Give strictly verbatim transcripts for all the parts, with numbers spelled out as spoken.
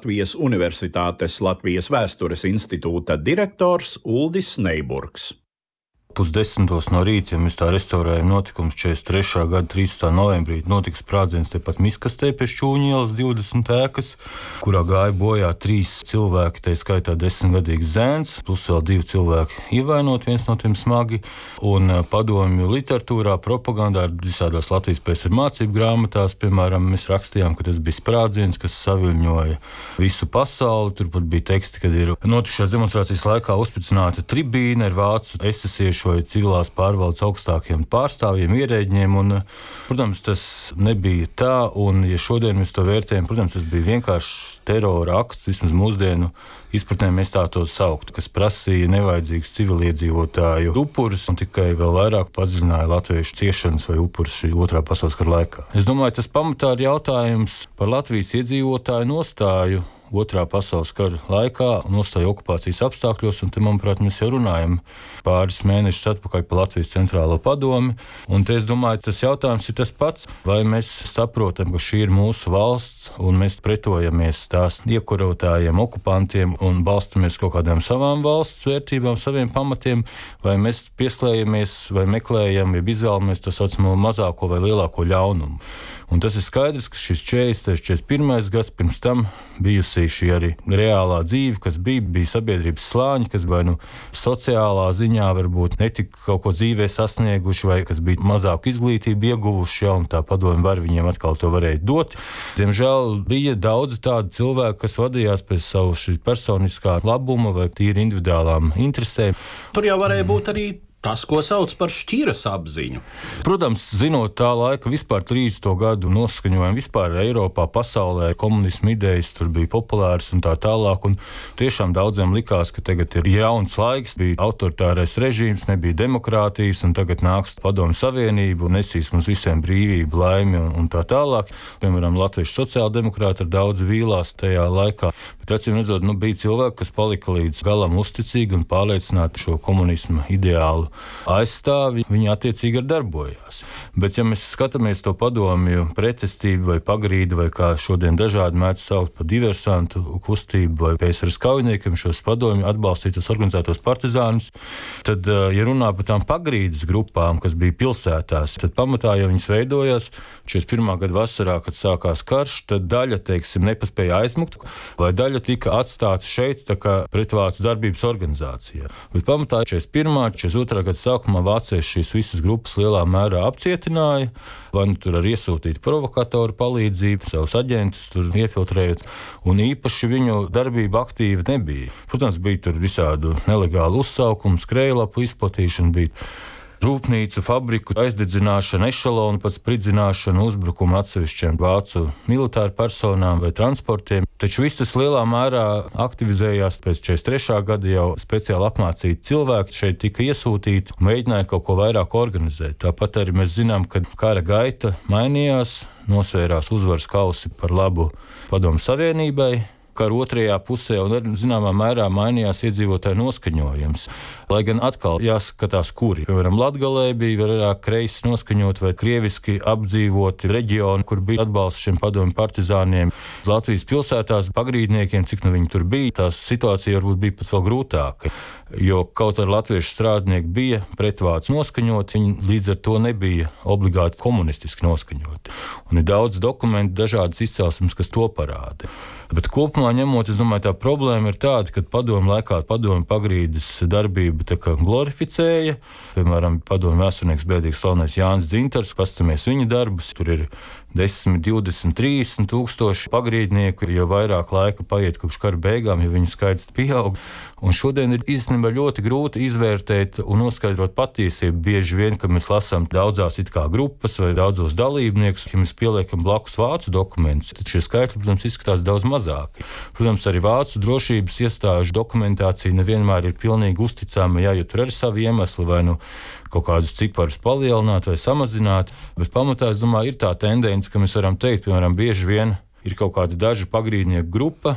Latvijas Universitātes Latvijas Vēstures institūta direktors Uldis Neiburgs. Pusdesmitos no rīta, ja mēs tā restaurējam notikums četrdesmit trešā gada trīspadsmitā novembrī, notika sprādziens tepat Miskastē pie Šķūņu ielas divdesmit ēkas, kurā gāja bojā trīs cilvēki, tā skaitā desmitgadīgs zēns, plus vēl divi cilvēki ievainot, viens no tiem smagi. Un padomju literatūrā, propagandā, visādās Latvijas P S R mācību grāmatās, piemēram, mēs rakstījām, ka tas bija sprādziens, kas saviļņoja visu pasauli. Turpat bija teksti, kad ir notikušās demonstrācijas laikā uzspicināta tribīne ar vācu esesiešu vai civilās pārvaldes augstākiem pārstāvjiem, ierēģiem. Un, protams, tas nebija tā, un ja šodien mēs to vērtējam, protams, tas bija vienkārši terora akts, vismaz mūsdienu izpratnē mēs tā to sauktu, kas prasīja nevajadzīgus civiliedzīvotāju upurus un tikai vēl vairāk padziļināja latviešu ciešanas vai upurus šī otrā pasaules kara laikā. Es domāju, tas pamatā ir jautājums par Latvijas iedzīvotāju nostāju Otrā pasaules kara laikā, nostāja okupācijas apstākļos, un te, manuprāt, mēs jau runājam pāris mēnešus atpakaļ par Latvijas centrālo padomi. Un te, es domāju, tas jautājums ir tas pats, vai mēs saprotam, ka šī ir mūsu valsts, un mēs pretojamies tās iekurotājiem, okupantiem un balstamies kaut kādām savām valsts vērtībām, saviem pamatiem, vai mēs pieslējamies vai meklējam, ja izvēlamies to saucamo mazāko vai lielāko ļaunumu. Un tas ir skaidrs, ka šis četrdesmitais, četrdesmit pirmais gads pirms tam bijusi šī arī reālā dzīve, kas bija, bija sabiedrības slāņi, kas vai nu sociālā ziņā varbūt netika kaut ko dzīvē sasnieguši, vai kas bija mazāku izglītību ieguvuši, ja, un tā padomju var viņiem atkal to varēja dot. Diemžēl bija daudz tādu cilvēku, kas vadījās pēc savu šī personiskā labuma vai tīri individuālām interesēm. Tur jau varēja būt arī tas, ko sauc par šķiras apziņu. Protams, zinot tā laika vispār trīsdesmito gadu noskaņojumu, vispār Eiropā, pasaulē, komunismu idejas tur bija populāras un tā tālāk, un tiešām daudziem likās, ka tagad ir jauns laiks, bija autoritārais režīms, nebija demokrātijas, un tagad nāks padomju savienība un nesīs mums visiem brīvību, laimi un, un tā tālāk. Piemēram, latviešu sociāldemokrāti ar daudz vīlās tajā laikā, bet acīm redzot, nu, bija cilvēki, kas palika līdz galam uzticīgi un pārliecināti šo komunismu ideālu aizstāvi, viņi attiecīgi arī darbojās. Bet, ja mēs skatāmies to padomju pretestību vai pagrīdu, vai kā šodien dažādi mēdz saukt par diversantu kustību vai P S R kaujiniekiem, šos padomju atbalstītos organizētos partizānus, tad, ja runā par tām pagrīdes grupām, kas bija pilsētās, tad pamatā jau viņas veidojās četrdesmit pirmā gada vasarā, kad sākās karš, tad daļa, teiksim, nepaspēja aizmukt, vai daļa tika atstāta šeit tā kā pretvācu darbības organizācijā. Bet pamatā četrdesmit pirmā, četrdesmit otrā gada sākumā vācieši šīs visas grupas lielā mērā apcietināja, vai nu tur ar iesūtīt provokatoru palīdzību, savus aģentus tur iefiltrējot, un īpaši viņu darbība aktīva nebija. Protams, bija tur visādu nelegālu uzsaukumu, skrējlapu izplatīšana, bija rūpnīcu, fabriku aizdedzināšana, ešalonu pēc spridzināšana, uzbrukuma atsevišķiem vācu militāru personām vai transportiem. Taču viss tas lielā mērā aktivizējās pēc četrdesmit trešā gada, jau speciāli apmācīti cilvēki šeit tika iesūtīti un mēģināja kaut ko vairāk organizēt. Tāpat arī mēs zinām, ka kara gaita mainījās, nosvērās uzvaras kausi par labu Padomju Savienībai. Kara otrajā pusē un arī zināmā mērā mainījās iedzīvotāju noskaņojums. Lai gan atkal jāskatās, kuri. Piemēram, Latgalē bija vairāk kreisi noskaņot vai krieviski apdzīvoti reģioni, kur bija atbalsts šiem padomju partizāniem. Latvijas pilsētās pagrīdniekiem, cik nu viņi tur bija, tā situācija varbūt bija pat vēl grūtāka. Jo kaut arī latviešu strādnieki bija pretvācu noskaņoti, viņi līdz ar to nebija obligāti komunistiski noskaņoti. Un ir daudz dokumentu, dažādas izcelsmes, kas to parāda. Bet kopumā ņemot, es domāju, tā problēma ir tāda, ka padomju laikā padomju pagrīdes darbību tā kā glorificēja. Piemēram, padomju vēsturnieks bēdīgs slavenais Jānis Dzintars, pastamies viņa darbus, tur ir desmit, divdesmit, trīsdesmit tūkstoši pagrīdnieku, jo vairāk laika paiet kopš kara beigām, ja viņu skaits pieaug. Un šodien ir īstenībā ļoti grūti izvērtēt un noskaidrot patiesību. Bieži vien, kad mēs lasām daudzās it kā grupas vai daudzos dalībniekus, ja mēs pieliekam blakus vācu dokumentus, tad šie skaitļi, protams, izskatās daudz mazāki. Protams, arī vācu drošības iestāžu dokumentācija nevienmēr ir pilnīgi uzticama, jā, jo tur ir savi iemesli, vai nu kaut kādus ciparus palielināt vai samazināt, bet pamatā, es domāju, ir tā tendence, ka mēs varam teikt, piemēram, bieži vien ir kaut kāda daža pagrīdnieku grupa,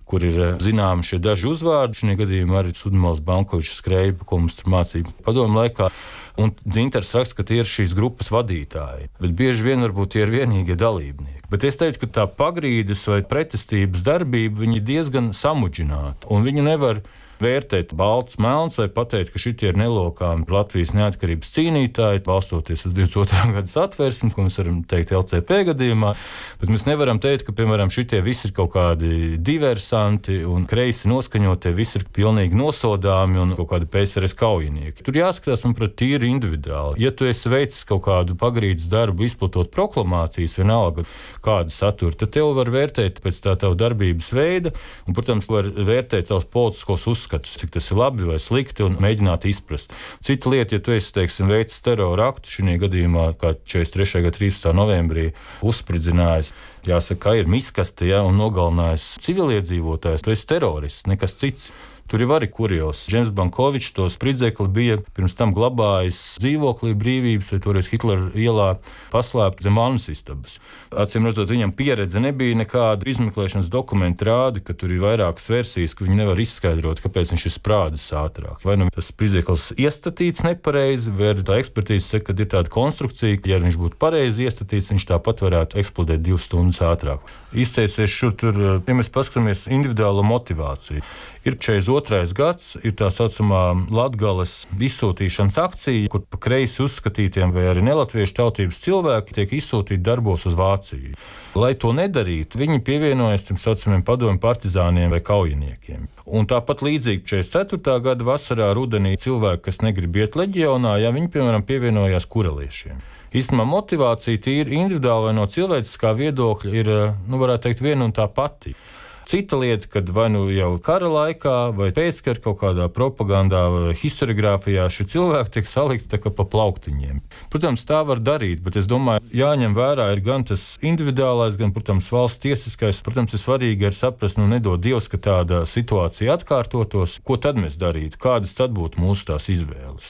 kur ir zināmi šie daži uzvārdi. Šajā gadījumā arī Sudmils Bankovičs Skreiba, ko mums tur mācīja padomu laikā. Un Dzintars raksta, ka tie ir šīs grupas vadītāji. Bet bieži vien varbūt tie ir vienīgie dalībnieki. Bet es teiktu, ka tā pagrīdes vai pretestības darbība viņi diezgan samudžināta. Un viņi nevar vērtēt balts, melns vai pateikt, ka šitie ir nelokāmi Latvijas neatkarības cīnītāji, balstoties uz divdesmit otrā gada satversmi, ko mēs varam teikt L C P gadījumā, bet mēs nevaram teikt, ka, piemēram, šitie visi ir kaut kādi diversanti un kreisi noskaņotie, visi ir pilnīgi nosodāmi un kaut kādi P S R S kaujinieki. Tur jāskatās, manuprāt, tīri individuāli. Ja tu esi veicis kaut kādu pagrīdes darbu, izplatot proklamācijas, vienalga kādu saturu, tad tev var vērtēt pēc tā tava darbības veida un, protams, var vērtēt tavus politiskos uzskatus. Skatus, cik tas ir labi vai slikti, un mēģināt izprast. Cita lieta, ja tu esi, teiksim, veicis terora aktu, šajā gadījumā, kā četrdesmit trešā gada trīspadsmitā novembrī, uzspridzinājis, jāsaka, ir miskaste, ja, un nogalinājis civiliedzīvotājus, tu esi terorists, nekas cits. Tur ir arī kurios. Džeims Bankovičs to spridzekli bija pirms tam glabājis dzīvoklī Brīvības, vai toreiz Hitlera ielā paslēpt zem vannas istabas. Acīm redzot, viņam pieredze nebija nekāda. Izmeklēšanas dokumenti rāda, ka tur ir vairākas versijas, ka viņi nevar izskaidrot, kāpēc viņš ir sprādzis ātrāk. Vai nu tas spridzeklis iestatīts nepareizi, vai tā ekspertīze saka, ka ir tāda konstrukcija, ka, ja viņš būtu pareizi iestatīts, viņš tāpat varētu eksplodēt divas stundas ātrāk. Izteicies šur tur, ja mēs paskatāmies individuālo motivāciju. Ir četrdesmit otrais gads, ir tā saucamā Latgales izsūtīšanas akcija, kur pa kreisi uzskatītiem vai arī nelatviešu tautības cilvēki tiek izsūtīti darbos uz Vāciju. Lai to nedarītu, viņi pievienojas tiem saucamiem padomju partizāniem vai kaujiniekiem. Un tāpat līdzīgi četrdesmit ceturtā gada vasarā, rudenī cilvēki, kas negrib iet leģionā, ja viņi, piemēram, pievienojās kureliešiem. Īstenībā motivācija tīri individuāli vai no cilvēciskā viedokļa ir, nu, varētu teikt, viena un tā pati. Cita lieta, kad vai nu jau kara laikā, vai pēckara kaut kādā propagandā vai historiogrāfijā šie cilvēki tiek salikti tā kā pa plauktiņiem. Protams, tā var darīt, bet es domāju, jāņem vērā ir gan tas individuālais, gan, protams, valsts tiesiskais. Protams, ir svarīgi ir saprast, nu nedod Dievs, ka tāda situācija atkārtotos. Ko tad mēs darītu? Kādas tad būtu mūsu tās izvēles?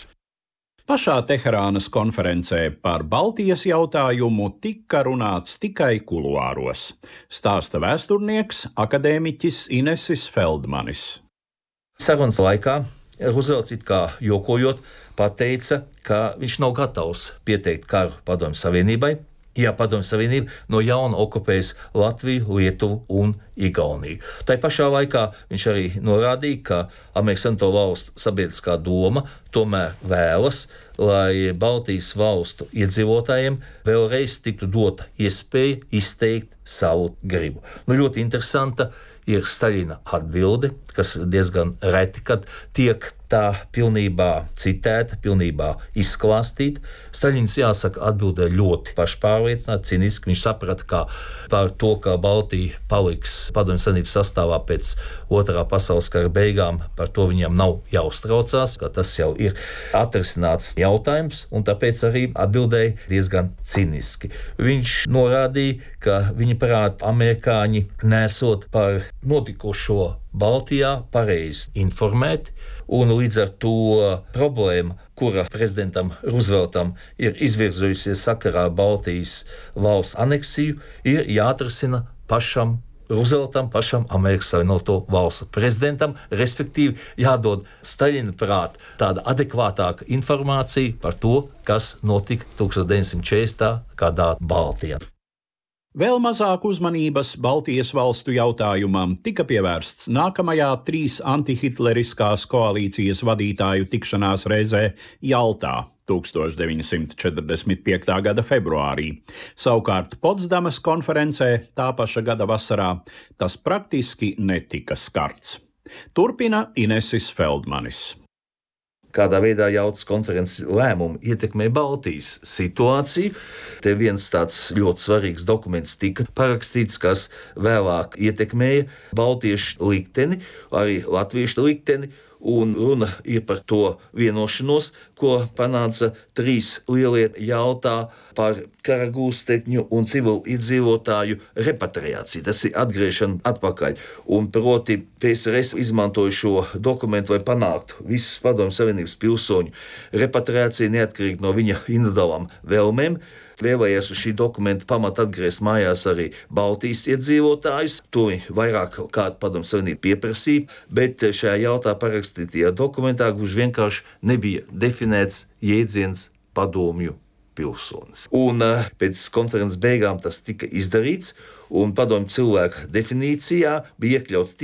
Pašā Teherānas konferencē par Baltijas jautājumu tika runāts tikai kuluāros, stāsta vēsturnieks akadēmiķis Inesis Feldmanis. Sarunas laikā Roosevelts it kā jokojot pateica, ka viņš nav gatavs pieteikt karu Padomju Savienībai, ja Padomju Savienība no jauna okupēs Latviju, Lietuvu un Igauniju. Tā pašā laikā viņš arī norādīja, ka Amerikas Savienoto Valstu sabiedriskā doma tomēr vēlas, lai Baltijas valstu iedzīvotājiem vēlreiz tiktu dota iespēja izteikt savu gribu. Nu, ļoti interesanta ir Staļina atbilde, kas diezgan reti, kad tiek tā pilnībā citēta, pilnībā izklāstīta. Staļins, jāsaka, atbildēja ļoti pašpārliecināti, ciniski. Viņš saprata, ka par to, ka Baltija paliks Padomju Savienības sastāvā pēc otrā pasaules kara beigām, par to viņam nav jāuztraucās, ka tas jau ir atrisināts jautājums, un tāpēc arī atbildēja diezgan ciniski. Viņš norādīja, ka viņa prāt amerikāņi nesot par notikušo Baltijā pareizi informēti, un līdz ar to problēma, kura prezidentam Rooseveltam ir izvirzījusies sakarā ar Baltijas valsts aneksiju, ir jāatrisina pašam Rooseveltam, pašam Amerikas Savienoto Valstu prezidentam, respektīvi jādod Staļina prāt tāda adekvātāka informācija par to, kas notika tūkstoš deviņsimt četrdesmitā gadā Baltijā. Vēl mazāk uzmanības Baltijas valstu jautājumam tika pievērsts nākamajā trīs antihitleriskās koalīcijas vadītāju tikšanās reizē Jaltā tūkstoš deviņsimt četrdesmit piektā gada februārī. Savukārt Potsdamas konferencē tā paša gada vasarā tas praktiski netika skarts. Turpina Inesis Feldmanis. Kādā veidā Jaltas konferences lēmumi ietekmē Baltijas situāciju. Te viens tāds ļoti svarīgs dokuments tika parakstīts, kas vēlāk ietekmēja baltiešu likteni, arī latviešu likteni, un runa ir par to vienošanos, ko panāca trīs lielie jautā par karagūstekņu un civilu iedzīvotāju repatriāciju. Tas ir atgriešana atpakaļ. Un proti P S R S izmantoja šo dokumentu, lai panāktu visus Padomju Savienības pilsoņu repatriāciju neatkarīgi no viņa individuālām vēlmēm. vēlējies uz šī dokumenta pamata atgriezt mājās arī Baltijas iedzīvotājus. To vairāk kārt Padomju Savienība pieprasīja, bet šajā jautā parakstītajā dokumentā gluži vienkārši nebija definēts jēdziens padomju pilsonis. Un pēc konferences beigām tas tika izdarīts, un padomju cilvēka definīcijā bija iekļauts